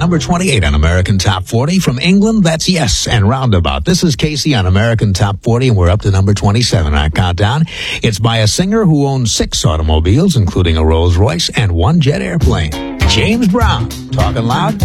number 28 on American Top 40. From England, that's Yes and Roundabout. This is Casey on American Top 40, and we're up to number 27 on our countdown. It's by a singer who owns 6 automobiles, including a Rolls Royce and 1 jet airplane. James Brown, Talking Loud.